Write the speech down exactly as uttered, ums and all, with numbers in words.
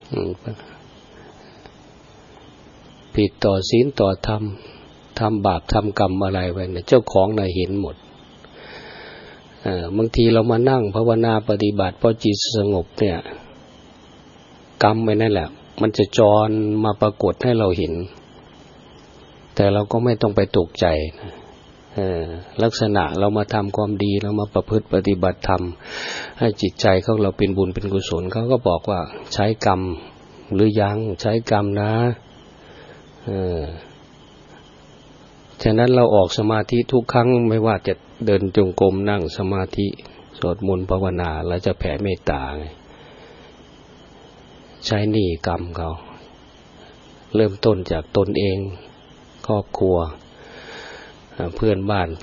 ผิดต่อศีลต่อธรรมทำบาปทำกรรมอะไรไว้เนี่ยเจ้าของน่ะเห็นหมดบางทีเรามานั่งภาวนาปฏิบัติพอจิตสงบเนี่ยกรรมไปนั่นแหละมันจะจรมาปรากฏให้เราเห็นแต่เราก็ไม่ต้องไปตกใจนะลักษณะเรามาทำความดีเรามาประพฤติปฏิบัติธรรมให้จิตใจของเราเป็นบุญเป็นกุศลเขาก็บอกว่าใช้กรรมหรือยังใช้กรรมนะเออฉะนั้นเราออกสมาธิทุกครั้งไม่ว่าจะเดินจงกรมนั่งสมาธิสวดมนต์ภาวนาเราจะแผ่เมตตาไงใช้หนี้กรรมเขาเริ่มต้นจากตนเองครอบครัวเพื่อนบ้าน